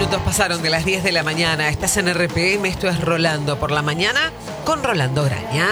minutos pasaron de las 10 de la mañana. Estás en RPM, esto es Rolando por la mañana con Rolando Graña.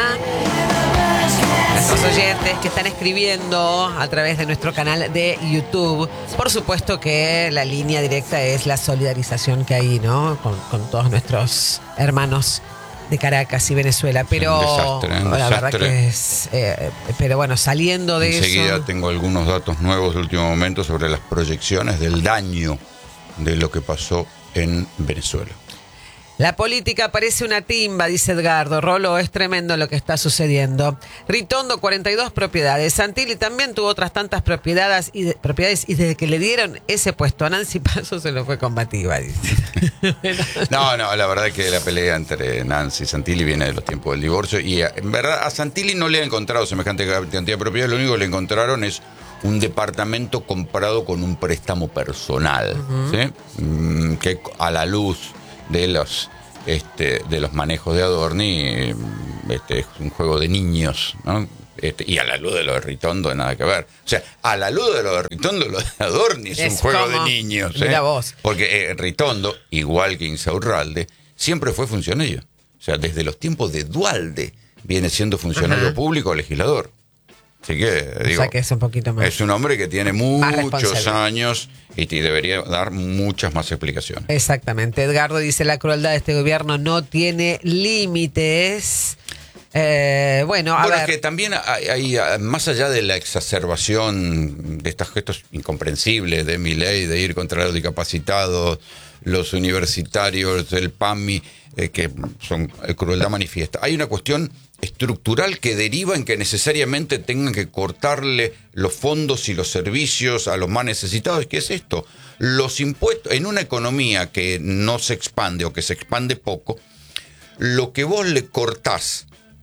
Nuestros oyentes que están escribiendo a través de nuestro canal de YouTube. Por supuesto que la línea directa es la solidarización que hay, ¿no? Con todos nuestros hermanos de Caracas y Venezuela. Pero un desastre. Verdad que es... pero bueno, saliendo de Enseguida eso... tengo algunos datos nuevos de último momento sobre las proyecciones del daño de lo que pasó en Venezuela. La política parece una timba, dice Edgardo. Rolo, es tremendo lo que está sucediendo. Ritondo, 42 propiedades. Santilli también tuvo otras tantas propiedades y desde que le dieron ese puesto a Nancy Paso se lo fue combativa, dice. No, la verdad es que la pelea entre Nancy y Santilli viene de los tiempos del divorcio y en verdad a Santilli no le han encontrado semejante cantidad de propiedades. Lo único que le encontraron es un departamento comprado con un préstamo personal, ¿sí? Que a la luz de los manejos de Adorni es un juego de niños, ¿no? Y a la luz de lo de Ritondo nada que ver. O sea, a la luz de lo de Ritondo, lo de Adorni es un juego de niños, ¿eh? Mira vos. Porque Ritondo, igual que Insaurralde, siempre fue funcionario. O sea, desde los tiempos de Duhalde viene siendo funcionario público o legislador. Así que, digo, o sea que es un poquito más. Es un hombre que tiene muchos años y te debería dar muchas más explicaciones. Exactamente. Edgardo dice, la crueldad de este gobierno no tiene límites. Bueno, a ver. Es que también hay, más allá de la exacerbación de estos gestos incomprensibles de Milei, de ir contra los discapacitados, los universitarios, el PAMI, que son crueldad manifiesta, hay una cuestión estructural que deriva en que necesariamente tengan que cortarle los fondos y los servicios a los más necesitados. ¿Qué es esto? Los impuestos, en una economía que no se expande o que se expande poco, lo que vos le cortás,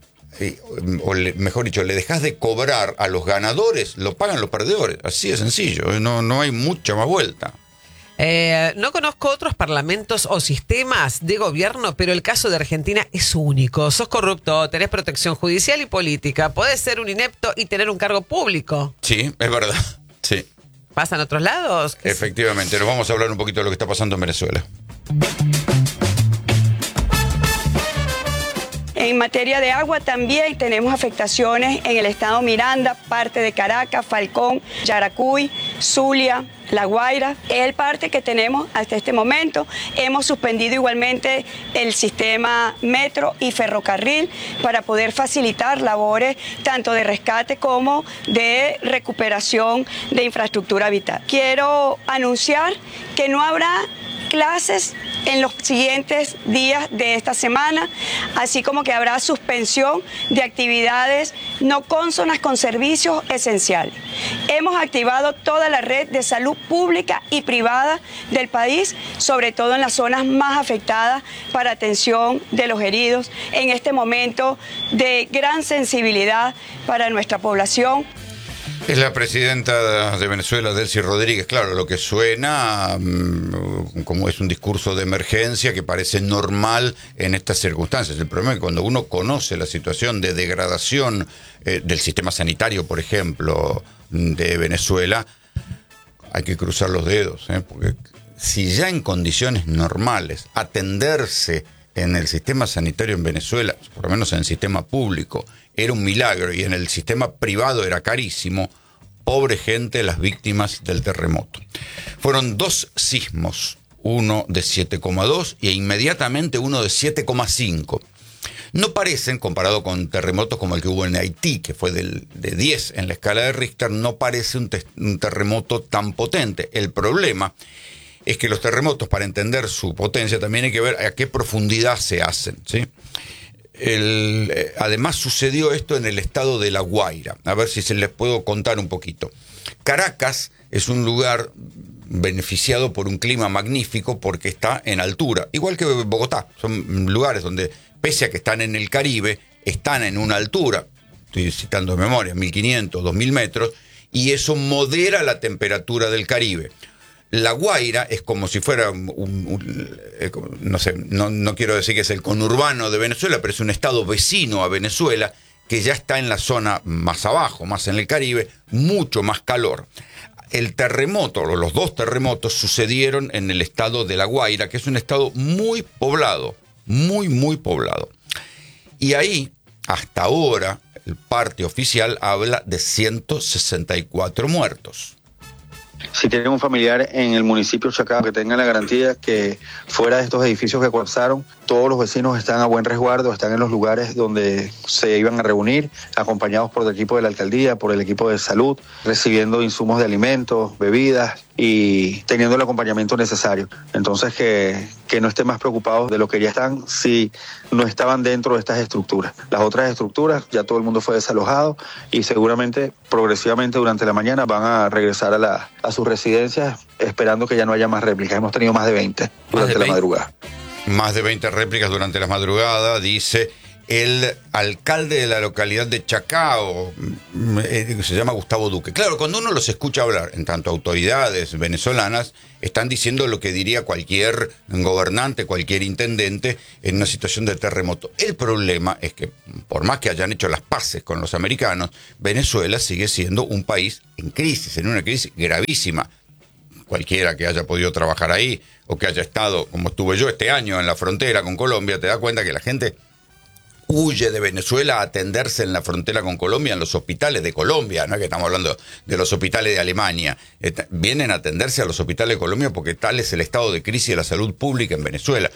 mejor dicho, le dejás de cobrar a los ganadores, lo pagan los perdedores. Así de sencillo, no hay mucha más vuelta. No conozco otros parlamentos o sistemas de gobierno, pero el caso de Argentina es único. Sos corrupto, tenés protección judicial y política, podés ser un inepto y tener un cargo público. Sí, es verdad, sí. ¿Pasa en otros lados? Efectivamente, nos vamos a hablar un poquito de lo que está pasando en Venezuela. En materia de agua también tenemos afectaciones en el estado Miranda, parte de Caracas, Falcón, Yaracuy, Zulia, La Guaira. Es el parte que tenemos hasta este momento. Hemos suspendido igualmente el sistema metro y ferrocarril para poder facilitar labores tanto de rescate como de recuperación de infraestructura vital. Quiero anunciar que no habrá clases en los siguientes días de esta semana, así como que habrá suspensión de actividades no cónsonas con servicios esenciales. Hemos activado toda la red de salud pública y privada del país, sobre todo en las zonas más afectadas, para atención de los heridos en este momento de gran sensibilidad para nuestra población. Es la presidenta de Venezuela, Delcy Rodríguez. Claro, lo que suena como es un discurso de emergencia que parece normal en estas circunstancias. El problema es que cuando uno conoce la situación de degradación del sistema sanitario, por ejemplo, de Venezuela, hay que cruzar los dedos, porque si ya en condiciones normales atenderse en el sistema sanitario en Venezuela, por lo menos en el sistema público, era un milagro y en el sistema privado era carísimo, pobre gente, las víctimas del terremoto. Fueron 2 sismos, uno de 7,2 e inmediatamente uno de 7,5. No parecen, comparado con terremotos como el que hubo en Haití, que fue de 10 en la escala de Richter, no parece un terremoto tan potente. El problema es que los terremotos, para entender su potencia, también hay que ver a qué profundidad se hacen, ¿sí? Además sucedió esto en el estado de La Guaira. A ver si se les puedo contar un poquito. Caracas es un lugar beneficiado por un clima magnífico porque está en altura, igual que Bogotá. Son lugares donde, pese a que están en el Caribe, están en una altura, estoy citando de memoria, 1500, 2000 metros, y eso modera la temperatura del Caribe. La Guaira es como si fuera no sé, no quiero decir que es el conurbano de Venezuela, pero es un estado vecino a Venezuela que ya está en la zona más abajo, más en el Caribe, mucho más calor. el terremoto, o los dos terremotos, sucedieron en el estado de La Guaira, que es un estado muy poblado, muy poblado. Y ahí, hasta ahora, el parte oficial habla de 164 muertos. Si tienen un familiar en el municipio de Chacao que tenga la garantía que fuera de estos edificios que colapsaron, todos los vecinos están a buen resguardo, están en los lugares donde se iban a reunir, acompañados por el equipo de la alcaldía, por el equipo de salud, recibiendo insumos de alimentos, bebidas y teniendo el acompañamiento necesario. Entonces que no estén más preocupados de lo que ya están si no estaban dentro de estas estructuras. Las otras estructuras ya todo el mundo fue desalojado y seguramente progresivamente durante la mañana van a regresar a sus residencias esperando que ya no haya más réplicas. Hemos tenido más de 20 durante la madrugada. Más de 20 réplicas durante la madrugada, dice el alcalde de la localidad de Chacao, se llama Gustavo Duque. Claro, cuando uno los escucha hablar, en tanto autoridades venezolanas, están diciendo lo que diría cualquier gobernante, cualquier intendente en una situación de terremoto. El problema es que, por más que hayan hecho las paces con los americanos, Venezuela sigue siendo un país en crisis, en una crisis gravísima. Cualquiera que haya podido trabajar ahí o que haya estado, como estuve yo este año, en la frontera con Colombia, te da cuenta que la gente huye de Venezuela a atenderse en la frontera con Colombia, en los hospitales de Colombia, no es que estamos hablando de los hospitales de Alemania, vienen a atenderse a los hospitales de Colombia porque tal es el estado de crisis de la salud pública en Venezuela.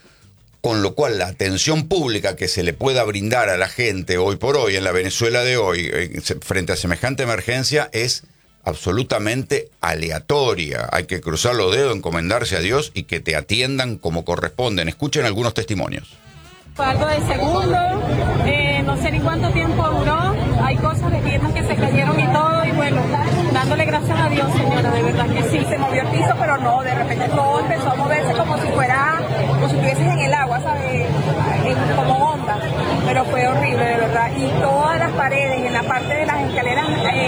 Con lo cual la atención pública que se le pueda brindar a la gente hoy por hoy, en la Venezuela de hoy, frente a semejante emergencia, es absolutamente aleatoria. Hay que cruzar los dedos, encomendarse a Dios y que te atiendan como corresponden. Escuchen algunos testimonios. Fue algo de segundo, no sé ni cuánto tiempo duró, hay cosas de tiendas que se cayeron y todo, y bueno, dándole gracias a Dios, señora, de verdad que sí, se movió el piso, pero no, de repente todo empezó a moverse como si estuvieses en el agua, ¿sabes? Como onda, pero fue horrible, de verdad, y todas las paredes, en la parte de las escaleras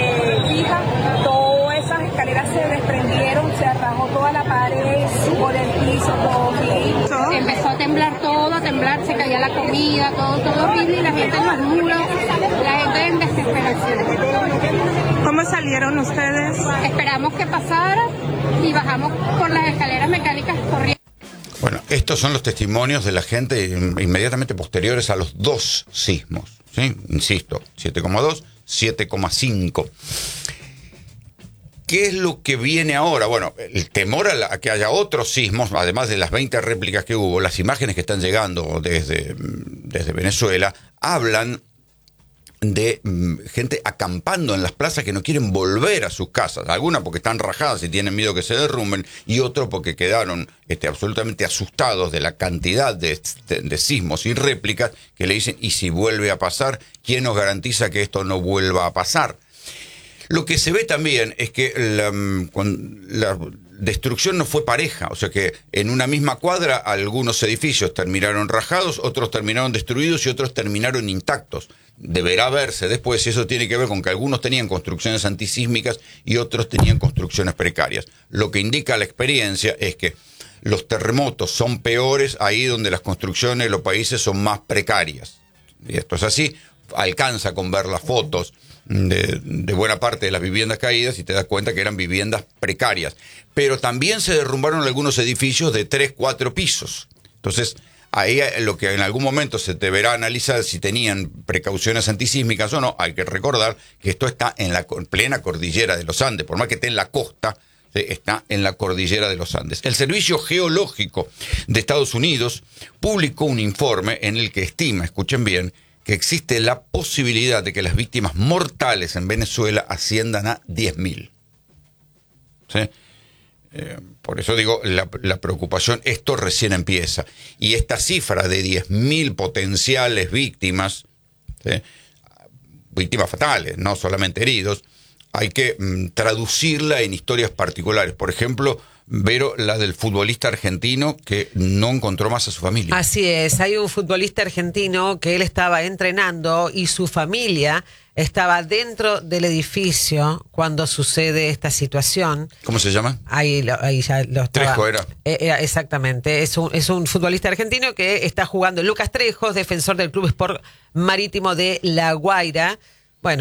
fijas, todas esas escaleras se desprendieron, se arrajó toda la pared, por el piso, todo. Empezó a temblar todo, se caía la comida, todo horrible, y la gente en los muros, la gente en desesperación. ¿Cómo salieron ustedes? Esperamos que pasara y bajamos por las escaleras mecánicas corriendo. Bueno, estos son los testimonios de la gente inmediatamente posteriores a los dos sismos, ¿sí? Insisto, 7,2, 7,5. ¿Qué es lo que viene ahora? Bueno, el temor a que haya otros sismos, además de las 20 réplicas que hubo, las imágenes que están llegando desde Venezuela, hablan de gente acampando en las plazas que no quieren volver a sus casas. Algunas porque están rajadas y tienen miedo que se derrumben, y otros porque quedaron absolutamente asustados de la cantidad de sismos y réplicas que le dicen, ¿y si vuelve a pasar? ¿Quién nos garantiza que esto no vuelva a pasar? Lo que se ve también es que la destrucción no fue pareja, o sea que en una misma cuadra algunos edificios terminaron rajados, otros terminaron destruidos y otros terminaron intactos. Deberá verse después si eso tiene que ver con que algunos tenían construcciones antisísmicas y otros tenían construcciones precarias. Lo que indica la experiencia es que los terremotos son peores ahí donde las construcciones de los países son más precarias. Y esto es así, alcanza con ver las fotos de buena parte de las viviendas caídas y te das cuenta que eran viviendas precarias. Pero también se derrumbaron algunos edificios de 3, 4 pisos. Entonces, ahí lo que en algún momento se deberá analizar si tenían precauciones antisísmicas o no. Hay que recordar que esto está en la plena cordillera de los Andes, por más que esté en la costa, está en la cordillera de los Andes. El Servicio Geológico de Estados Unidos publicó un informe en el que estima, escuchen bien, que existe la posibilidad de que las víctimas mortales en Venezuela asciendan a 10.000. ¿Sí? Por eso digo, la preocupación, esto recién empieza. Y esta cifra de 10.000 potenciales víctimas, ¿sí? Víctimas fatales, no solamente heridos, hay que traducirla en historias particulares. Por ejemplo, Vero, la del futbolista argentino que no encontró más a su familia. Así es, hay un futbolista argentino que él estaba entrenando y su familia estaba dentro del edificio cuando sucede esta situación. ¿Cómo se llama? Ahí ya lo estaba. Trejo era. Exactamente, es un futbolista argentino que está jugando. Lucas Trejos, defensor del Club Sport Marítimo de La Guaira. Bueno,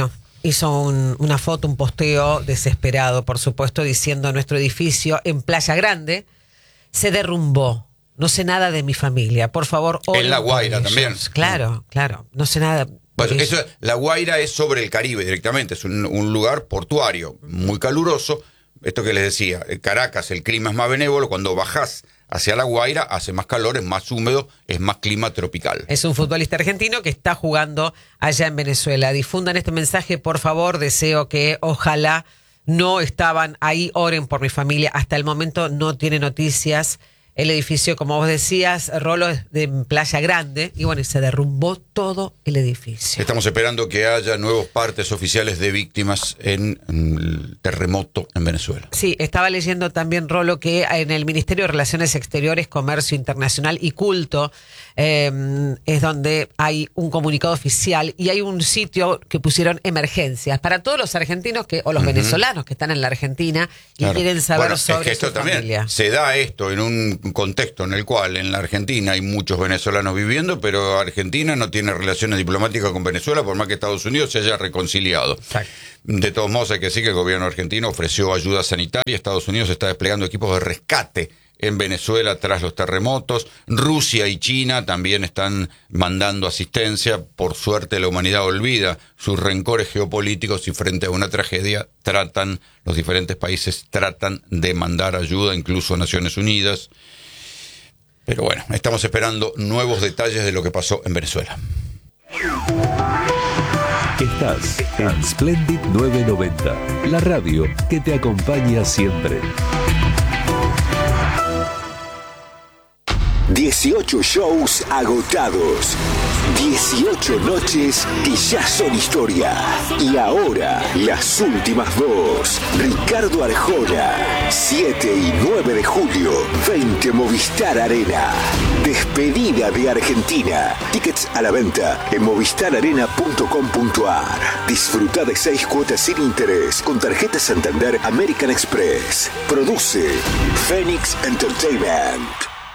hizo una foto, un posteo desesperado, por supuesto, diciendo: nuestro edificio en Playa Grande se derrumbó. No sé nada de mi familia. Por favor, en La Guaira también. Claro, no sé nada. Bueno, La Guaira es sobre el Caribe directamente, es un lugar portuario muy caluroso. Esto que les decía, en Caracas el clima es más benévolo, cuando bajás hacia La Guaira hace más calor, es más húmedo, es más clima tropical. Es un futbolista argentino que está jugando allá en Venezuela. Difundan este mensaje, por favor. Deseo que ojalá no estaban ahí. Oren por mi familia. Hasta el momento no tiene noticias. El edificio, como vos decías, Rolo, es de Playa Grande, y bueno, se derrumbó todo el edificio. Estamos esperando que haya nuevos partes oficiales de víctimas en el terremoto en Venezuela. Sí, estaba leyendo también, Rolo, que en el Ministerio de Relaciones Exteriores, Comercio Internacional y Culto es donde hay un comunicado oficial y hay un sitio que pusieron emergencias para todos los argentinos o los venezolanos que están en la Argentina y quieren saber sobre esto su también familia. Se da esto en un contexto en el cual en la Argentina hay muchos venezolanos viviendo, pero Argentina no tiene relaciones diplomáticas con Venezuela, por más que Estados Unidos se haya reconciliado. Exacto. De todos modos, hay que decir que el gobierno argentino ofreció ayuda sanitaria. Estados Unidos está desplegando equipos de rescate en Venezuela tras los terremotos. Rusia y China también están mandando asistencia. Por suerte, la humanidad olvida sus rencores geopolíticos y frente a una tragedia los diferentes países tratan de mandar ayuda, incluso Naciones Unidas. Pero bueno, estamos esperando nuevos detalles de lo que pasó en Venezuela. Estás en Splendid 990, la radio que te acompaña siempre. 18 shows agotados, 18 noches que ya son historia. Y ahora, las últimas dos. Ricardo Arjona, 7 y 9 de julio, 20 Movistar Arena. Despedida de Argentina. Tickets a la venta en movistararena.com.ar. Disfruta de 6 cuotas sin interés con tarjeta Santander American Express. Produce Phoenix Entertainment.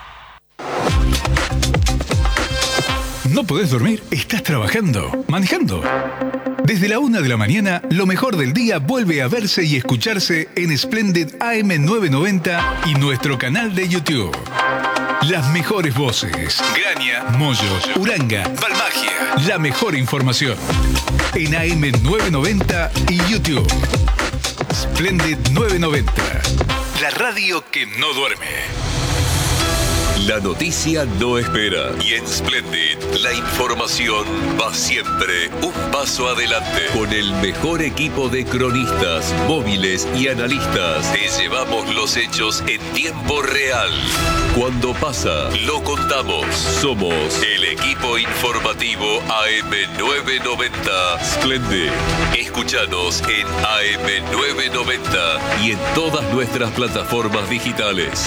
¿No podés dormir? ¿Estás trabajando? ¿Manejando? Desde la 1 de la mañana, lo mejor del día vuelve a verse y escucharse en Splendid AM990 y nuestro canal de YouTube. Las mejores voces. Graña, Moyo, Uranga, Balmagia. La mejor información. En AM990 y YouTube. Splendid 990. La radio que no duerme. La noticia no espera y en Splendid la información va siempre un paso adelante. Con el mejor equipo de cronistas, móviles y analistas, te llevamos los hechos en tiempo real. Cuando pasa, lo contamos. Somos el equipo informativo AM990 Splendid. Escúchanos en AM990 y en todas nuestras plataformas digitales.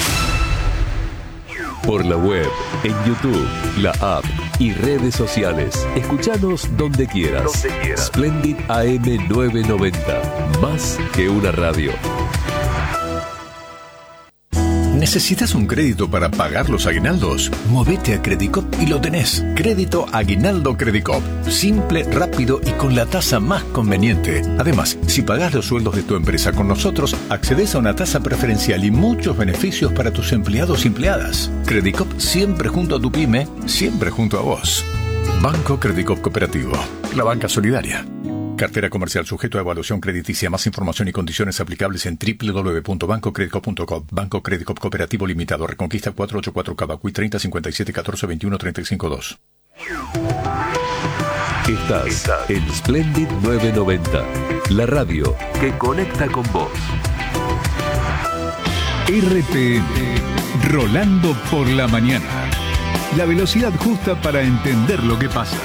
Por la web, en YouTube, la app y redes sociales. Escuchanos donde quieras. Splendid AM990. Más que una radio. ¿Necesitas un crédito para pagar los aguinaldos? Movete a Credicop y lo tenés. Crédito Aguinaldo Credicop. Simple, rápido y con la tasa más conveniente. Además, si pagás los sueldos de tu empresa con nosotros, accedes a una tasa preferencial y muchos beneficios para tus empleados y empleadas. Credicop siempre junto a tu pyme, siempre junto a vos. Banco Credicop Cooperativo. La banca solidaria. Cartera comercial sujeto a evaluación crediticia. Más información y condiciones aplicables en www.bancocredicop.com. Banco Credicop Cooperativo Limitado. Reconquista 484 Cavacuy 30 57 14 21 35 2. Estás en Splendid 990, la radio que conecta con vos. RPM, Rolando por la mañana. La velocidad justa para entender lo que pasa.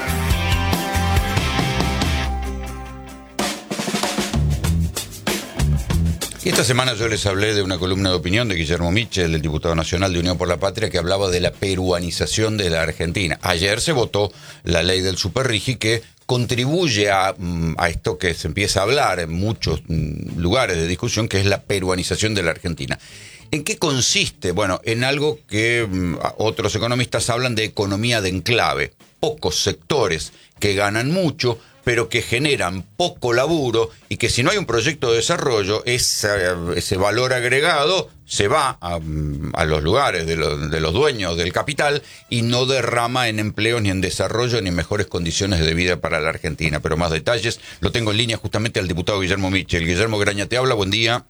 Y esta semana yo les hablé de una columna de opinión de Guillermo Michel, el diputado nacional de Unión por la Patria, que hablaba de la peruanización de la Argentina. Ayer se votó la ley del Superrigi que contribuye a esto que se empieza a hablar en muchos lugares de discusión, que es la peruanización de la Argentina. ¿En qué consiste? Bueno, en algo que otros economistas hablan de economía de enclave. Pocos sectores que ganan mucho, pero que generan poco laburo y que si no hay un proyecto de desarrollo, ese valor agregado se va a los lugares de los dueños del capital y no derrama en empleo, ni en desarrollo, ni en mejores condiciones de vida para la Argentina. Pero más detalles lo tengo en línea justamente al diputado Guillermo Michel. Guillermo Graña te habla, buen día.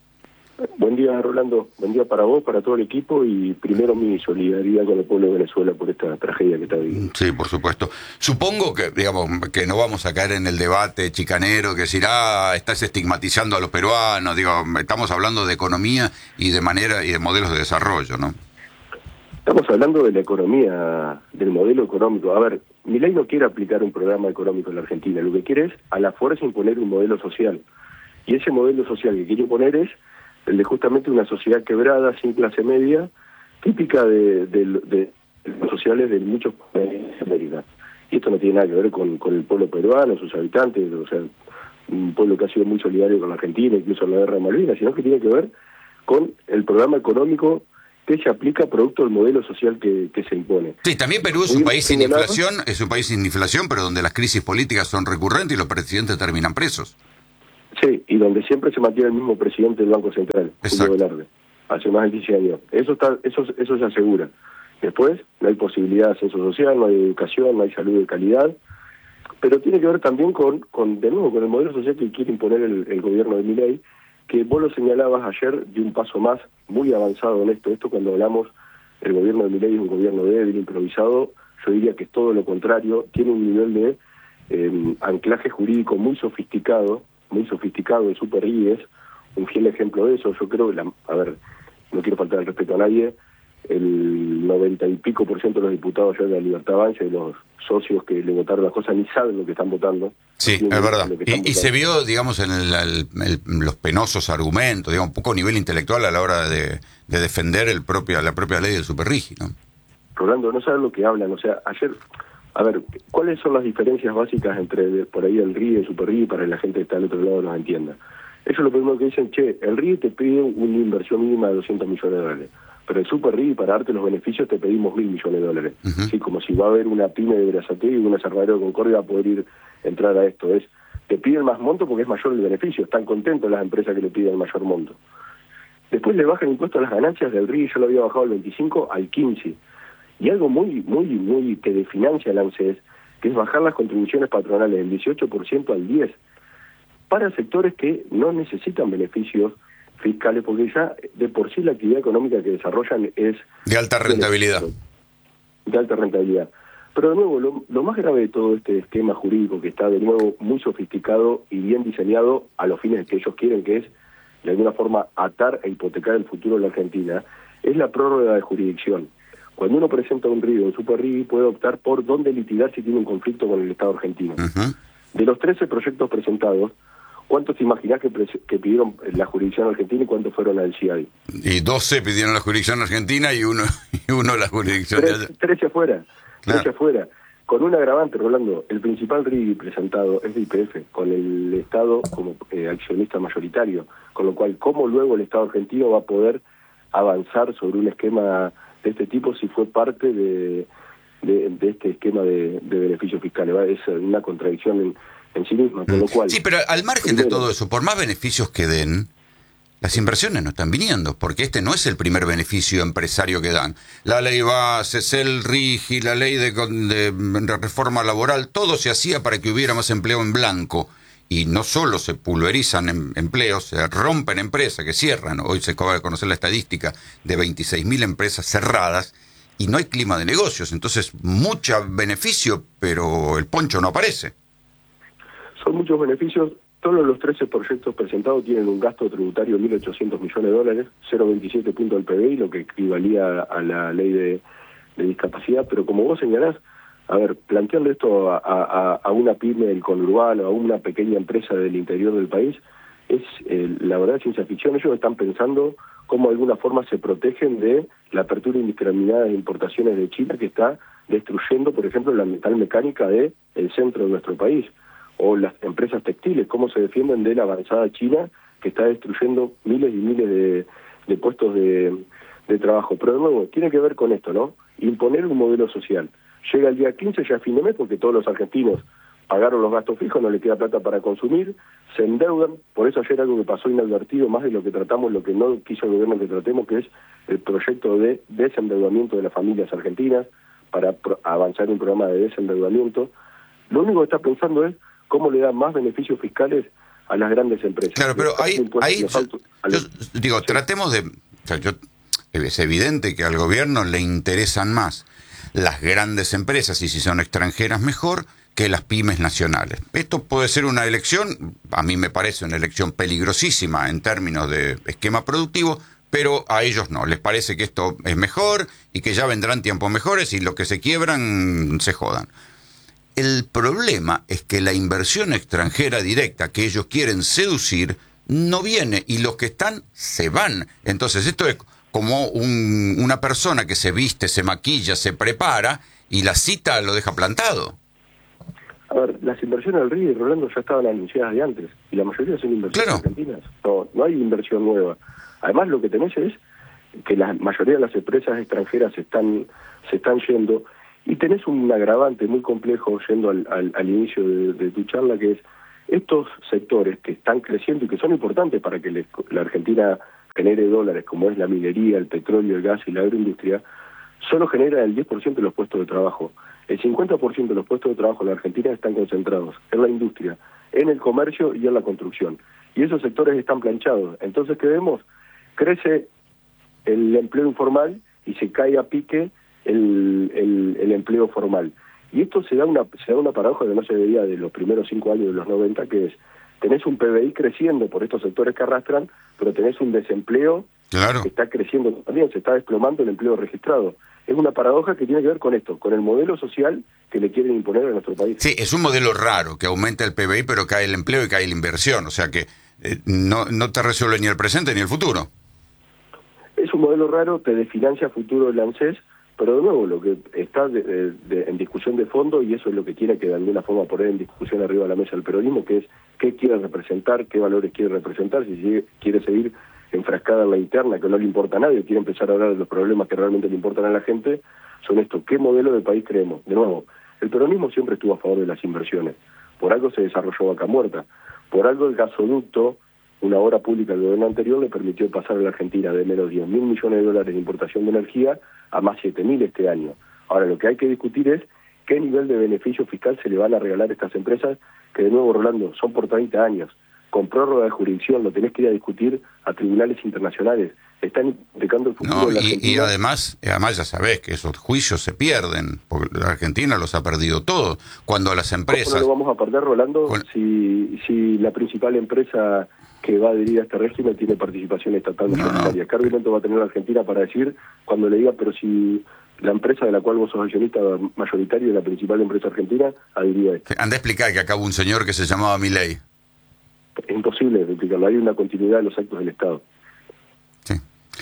Buen día, Rolando. Buen día para vos, para todo el equipo y primero mi solidaridad con el pueblo de Venezuela por esta tragedia que está viviendo. Sí, por supuesto. Supongo que, digamos, que no vamos a caer en el debate chicanero que decir, estás estigmatizando a los peruanos. Digo, estamos hablando de economía y de manera y de modelos de desarrollo, ¿no? Estamos hablando de la economía, del modelo económico. A ver, Milei no quiere aplicar un programa económico en la Argentina. Lo que quiere es, a la fuerza, imponer un modelo social. Y ese modelo social que quiere imponer es el de justamente una sociedad quebrada, sin clase media, típica de los sociales de muchos países de América. Y esto no tiene nada que ver con el pueblo peruano, sus habitantes, o sea, un pueblo que ha sido muy solidario con la Argentina, incluso en la guerra de Malvinas, sino que tiene que ver con el programa económico que se aplica producto del modelo social que se impone. Sí, también Perú es un país sin inflación, pero donde las crisis políticas son recurrentes y los presidentes terminan presos. Sí, y donde siempre se mantiene el mismo presidente del Banco Central, Julio Velarde, hace más de 15 años. Eso se asegura. Después, no hay posibilidad de ascenso social, no hay educación, no hay salud de calidad, pero tiene que ver también de nuevo, con el modelo social que quiere imponer el gobierno de Milei, que vos lo señalabas ayer de un paso más, muy avanzado en esto. Esto cuando hablamos, el gobierno de Milei es un gobierno débil, improvisado, yo diría que es todo lo contrario, tiene un nivel de anclaje jurídico muy sofisticado, el Super I es un fiel ejemplo de eso. Yo creo que, no quiero faltar el respeto a nadie, el 90 y pico % de los diputados ya de la Libertad Avanza y los socios que le votaron las cosas ni saben lo que están votando. Sí, es verdad. Y se vio, digamos, en los penosos argumentos, digamos, un poco nivel intelectual a la hora de defender la propia ley del superrigi, ¿no? Rolando, no saben lo que hablan. O sea, ayer... ¿cuáles son las diferencias básicas entre por ahí el RI y el Super RI para que la gente que está al otro lado los entienda? Ellos lo primero que dicen, el RI te pide una inversión mínima de $200 millones, pero el Super RI, para darte los beneficios, te pedimos $1.000 millones. Uh-huh. Sí, como si va a haber una pyme de Berazategui y una Aserradero de Concordia va a poder entrar a esto. Te piden más monto porque es mayor el beneficio. Están contentos las empresas que le piden el mayor monto. Después le bajan impuestos a las ganancias del RI, yo lo había bajado del 25 al 15. Y algo muy que desfinancia la ANSES, que es bajar las contribuciones patronales del 18% al 10%, para sectores que no necesitan beneficios fiscales, porque ya de por sí la actividad económica que desarrollan es... de alta rentabilidad. De alta rentabilidad. Pero de nuevo, lo más grave de todo este esquema jurídico, que está de nuevo muy sofisticado y bien diseñado a los fines que ellos quieren, que es de alguna forma atar e hipotecar el futuro de la Argentina, es la prórroga de jurisdicción. Cuando uno presenta un RI o un Super RI, puede optar por dónde litigar si tiene un conflicto con el Estado argentino. Uh-huh. De los 13 proyectos presentados, ¿cuántos te imaginás que pidieron la jurisdicción argentina y cuántos fueron al CIADI? Y 12 pidieron la jurisdicción argentina y uno la jurisdicción de allá. 13 afuera, claro. 13 afuera. Con un agravante, Rolando, el principal RI presentado es de YPF, con el Estado como accionista mayoritario, con lo cual, ¿cómo luego el Estado argentino va a poder avanzar sobre un esquema de este tipo si fue parte de este esquema de beneficios fiscales? Es una contradicción en sí misma, con lo cual... Sí, pero al margen de todo eso, por más beneficios que den, las inversiones no están viniendo, porque este no es el primer beneficio empresario que dan. La ley Cesel, RIGI, la ley de reforma laboral, todo se hacía para que hubiera más empleo en blanco. Y no solo se pulverizan empleos, se rompen empresas que cierran. Hoy se acaba de conocer la estadística de 26.000 empresas cerradas y no hay clima de negocios. Entonces, mucho beneficio, pero el poncho no aparece. Son muchos beneficios. Todos los 13 proyectos presentados tienen un gasto tributario de $1.800 millones, 0,27 puntos del PBI, lo que equivalía a la ley de discapacidad. Pero como vos señalás, plantearle esto a una pyme del conurbano, a una pequeña empresa del interior del país, es la verdad ciencia ficción. Ellos están pensando cómo de alguna forma se protegen de la apertura indiscriminada de importaciones de China, que está destruyendo, por ejemplo, la metal mecánica del centro de nuestro país, o las empresas textiles, cómo se defienden de la avanzada China, que está destruyendo miles y miles de puestos de trabajo. Pero de nuevo, tiene que ver con esto, ¿no? Imponer un modelo social. Llega el día 15, ya es fin de mes, porque todos los argentinos pagaron los gastos fijos, no le queda plata para consumir, se endeudan. Por eso ayer algo que pasó inadvertido, más de lo que tratamos, lo que no quiso el gobierno que tratemos, que es el proyecto de desendeudamiento de las familias argentinas, para avanzar en un programa de desendeudamiento. Lo único que está pensando es cómo le da más beneficios fiscales a las grandes empresas. Claro, pero tratemos de... O sea, es evidente que al gobierno le interesan más las grandes empresas, y si son extranjeras mejor, que las pymes nacionales. Esto puede ser una elección, a mí me parece una elección peligrosísima en términos de esquema productivo, pero a ellos no, les parece que esto es mejor y que ya vendrán tiempos mejores y los que se quiebran se jodan. El problema es que la inversión extranjera directa que ellos quieren seducir no viene, y los que están se van. Entonces esto es como una persona que se viste, se maquilla, se prepara y la cita lo deja plantado. A ver, las inversiones del RIE y Rolando ya estaban anunciadas de antes, y la mayoría son inversiones argentinas. No hay inversión nueva. Además, lo que tenés es que la mayoría de las empresas extranjeras se están yendo, y tenés un agravante muy complejo yendo al inicio de tu charla, que es estos sectores que están creciendo y que son importantes para que la Argentina genere dólares, como es la minería, el petróleo, el gas y la agroindustria, solo genera el 10% de los puestos de trabajo. El 50% de los puestos de trabajo en la Argentina están concentrados en la industria, en el comercio y en la construcción. Y esos sectores están planchados. Entonces, ¿qué vemos? Crece el empleo informal y se cae a pique el empleo formal. Y esto se da una paradoja que no se veía de los primeros 5 años de los 90, que es, tenés un PBI creciendo por estos sectores que arrastran, pero tenés un desempleo que está creciendo también, se está desplomando el empleo registrado. Es una paradoja que tiene que ver con esto, con el modelo social que le quieren imponer a nuestro país. Sí, es un modelo raro, que aumenta el PBI, pero cae el empleo y cae la inversión. O sea que no te resuelve ni el presente ni el futuro. Es un modelo raro, te desfinancia futuro el ANSES, pero de nuevo, lo que está en discusión de fondo, y eso es lo que tiene que de alguna forma poner en discusión arriba de la mesa el peronismo, que es qué quiere representar, qué valores quiere representar, si quiere seguir enfrascada en la interna, que no le importa a nadie, quiere empezar a hablar de los problemas que realmente le importan a la gente, son esto, ¿qué modelo de país creemos? De nuevo, el peronismo siempre estuvo a favor de las inversiones, por algo se desarrolló Vaca Muerta, por algo el gasoducto, una obra pública del gobierno anterior, le permitió pasar a la Argentina de menos 10.000 millones de dólares de importación de energía a más 7.000 este año. Ahora, lo que hay que discutir es qué nivel de beneficio fiscal se le van a regalar a estas empresas, que de nuevo, Rolando, son por 30 años. Con prórroga de jurisdicción, lo tenés que ir a discutir a tribunales internacionales. Están hipotecando el futuro de la Argentina. Y además ya sabés que esos juicios se pierden, porque la Argentina los ha perdido todos. Cuando las empresas... ¿Cómo lo vamos a perder, Rolando, si la principal empresa que va a adherir a este régimen tiene participación estatal mayoritaria? ¿Qué argumento va a tener la Argentina para decir cuando le diga, pero si la empresa de la cual vos sos accionista mayoritario de la principal empresa argentina adheriría a esto? Anda a explicar que acá hubo un señor que se llamaba Milei. Es imposible de explicarlo, hay una continuidad de los actos del Estado. Sí.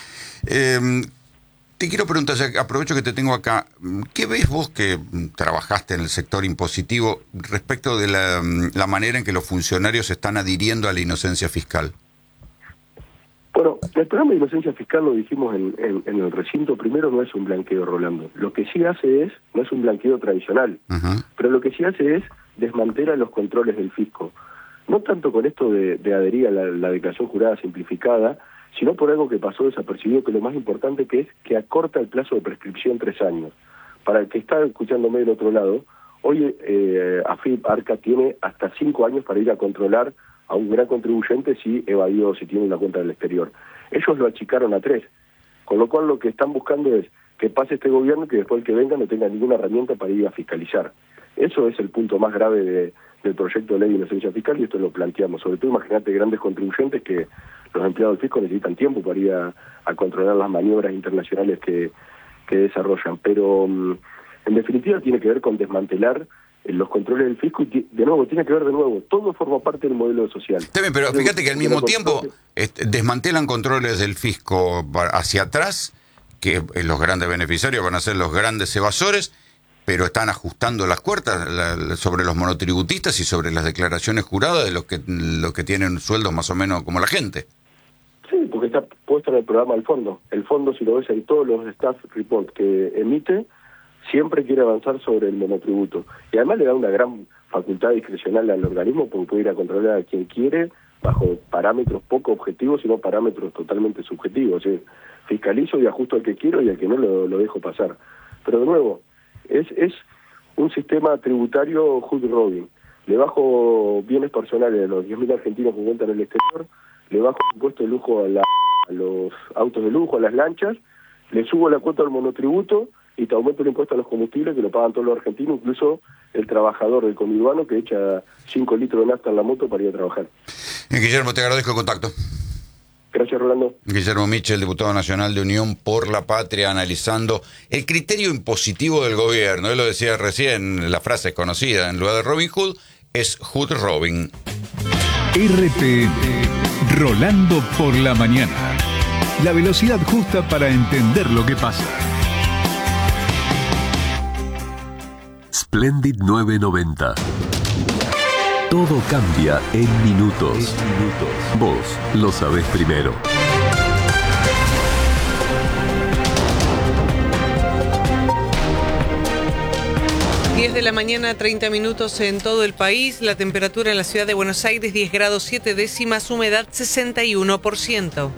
Te quiero preguntar, ya aprovecho que te tengo acá, ¿qué ves vos que trabajaste en el sector impositivo respecto de la manera en que los funcionarios se están adhiriendo a la inocencia fiscal? Bueno, el programa de inocencia fiscal, lo dijimos en el recinto, primero no es un blanqueo, Rolando. Lo que sí hace no es un blanqueo tradicional, pero lo que sí hace es desmantelar los controles del fisco. No tanto con esto de adherir a la declaración jurada simplificada, sino por algo que pasó desapercibido, que lo más importante que es que acorta el plazo de prescripción 3 años. Para el que está escuchándome del otro lado, hoy AFIP, ARCA, tiene hasta 5 años para ir a controlar a un gran contribuyente si evadió, si tiene una cuenta del exterior. Ellos lo achicaron a 3, con lo cual lo que están buscando es que pase este gobierno y que después el que venga no tenga ninguna herramienta para ir a fiscalizar. Eso es el punto más grave del proyecto de ley de inocencia fiscal, y esto lo planteamos. Sobre todo, imagínate grandes contribuyentes que los empleados del fisco necesitan tiempo para ir a controlar las maniobras internacionales que desarrollan. Pero, en definitiva, tiene que ver con desmantelar los controles del fisco y, de nuevo, todo forma parte del modelo social. Está bien, pero fíjate que al mismo tiempo desmantelan controles del fisco hacia atrás, que los grandes beneficiarios van a ser los grandes evasores, pero están ajustando las cuerdas sobre los monotributistas y sobre las declaraciones juradas de los que tienen sueldos más o menos como la gente. Sí, porque está puesto en el programa del fondo. El fondo, si lo ves ahí, todos los staff report que emite, siempre quiere avanzar sobre el monotributo. Y además le da una gran facultad discrecional al organismo porque puede ir a controlar a quien quiere bajo parámetros poco objetivos, sino parámetros totalmente subjetivos. Es decir, fiscalizo y ajusto al que quiero y al que no lo dejo pasar. Pero de nuevo, es un sistema tributario hood robin. Le bajo bienes personales a los 10.000 argentinos que cuentan en el exterior, le bajo el impuesto de lujo a los autos de lujo, a las lanchas, le subo la cuota al monotributo y te aumento el impuesto a los combustibles que lo pagan todos los argentinos, incluso el trabajador del conurbano que echa 5 litros de nafta en la moto para ir a trabajar. Guillermo, te agradezco el contacto. Gracias, Rolando. Guillermo Michel, diputado nacional de Unión por la Patria, analizando el criterio impositivo del gobierno. Él lo decía recién, la frase es conocida, en lugar de Robin Hood, es Hood Robin. RPM, Rolando por la mañana. La velocidad justa para entender lo que pasa. Splendid 990. Todo cambia en minutos. Vos lo sabés primero. 10 de la mañana, 30 minutos en todo el país. La temperatura en la ciudad de Buenos Aires, 10 grados 7 décimas, humedad 61%.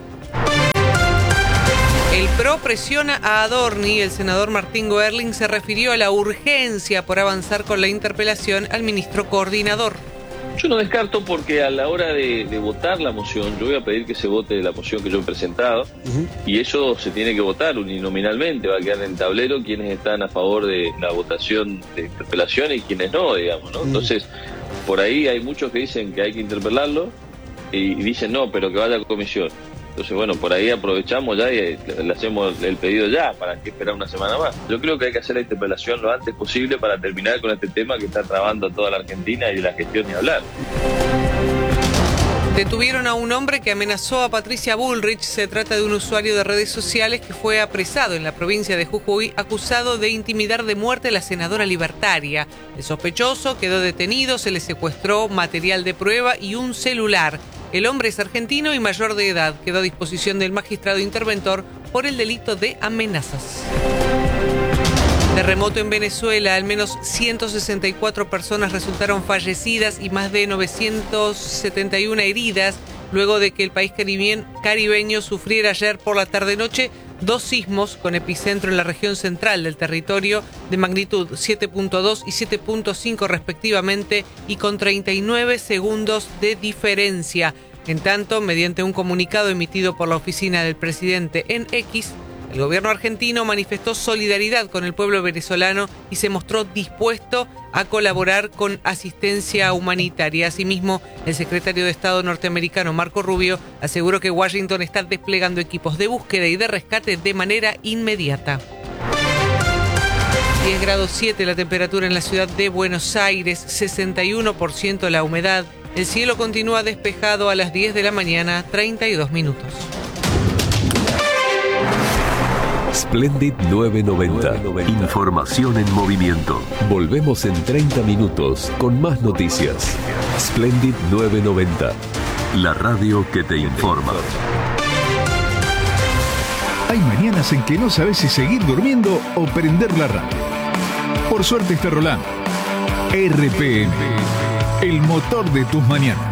El PRO presiona a Adorni. El senador Martín Goerling se refirió a la urgencia por avanzar con la interpelación al ministro coordinador. Yo no descarto porque a la hora de votar la moción, yo voy a pedir que se vote la moción que yo he presentado, y eso se tiene que votar uninominalmente, va a quedar en el tablero quienes están a favor de la votación de interpelación y quienes no, digamos, ¿no? Entonces, por ahí hay muchos que dicen que hay que interpelarlo y dicen no, pero que vaya a comisión. Entonces, bueno, por ahí aprovechamos ya y le hacemos el pedido ya, ¿para qué esperar una semana más? Yo creo que hay que hacer la interpelación lo antes posible para terminar con este tema que está trabando a toda la Argentina y de la gestión ni hablar. Detuvieron a un hombre que amenazó a Patricia Bullrich. Se trata de un usuario de redes sociales que fue apresado en la provincia de Jujuy, acusado de intimidar de muerte a la senadora libertaria. El sospechoso quedó detenido, se le secuestró material de prueba y un celular. El hombre es argentino y mayor de edad. Quedó a disposición del magistrado interventor por el delito de amenazas. Terremoto en Venezuela. Al menos 164 personas resultaron fallecidas y más de 971 heridas luego de que el país caribeño sufriera ayer por la tarde-noche 2 sismos con epicentro en la región central del territorio de magnitud 7.2 y 7.5 respectivamente y con 39 segundos de diferencia. En tanto, mediante un comunicado emitido por la oficina del presidente en X, el gobierno argentino manifestó solidaridad con el pueblo venezolano y se mostró dispuesto a colaborar con asistencia humanitaria. Asimismo, el secretario de Estado norteamericano Marco Rubio aseguró que Washington está desplegando equipos de búsqueda y de rescate de manera inmediata. 10 grados 7 la temperatura en la ciudad de Buenos Aires, 61% la humedad. El cielo continúa despejado a las 10 de la mañana, 32 minutos. Splendid 990. Información en movimiento. Volvemos en 30 minutos con más noticias. Splendid 990. La radio que te informa. Hay mañanas en que no sabes si seguir durmiendo o prender la radio. Por suerte está rolando. RPM, el motor de tus mañanas.